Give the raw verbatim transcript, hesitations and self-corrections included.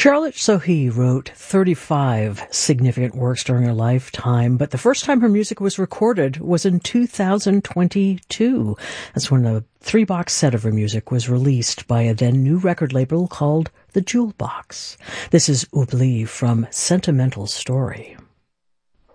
Charlotte Sohi wrote thirty-five significant works during her lifetime, but the first time her music was recorded was in two thousand twenty-two. That's when a three-box set of her music was released by a then new record label called The Jewel Box. This is Oubli from Sentimental Story.